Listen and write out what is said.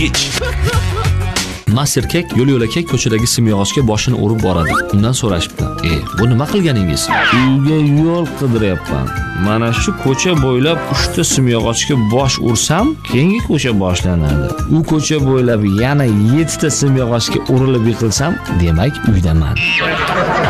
Master Kek yo'l-yo'lakay ko'chadagi simyog'ochga boshini urib boradi. Undan so'rashibdi: bu nima qilganingiz?" "Uyga yo'l qidiryapman. Mana shu ko'cha bo'ylab 3 ta simyog'ochga bosh ursam, keyingi ko'cha boshlanadi. U ko'cha bo'ylab yana 7 ta simyog'ochga urilib yiqilsam, demak uydaman."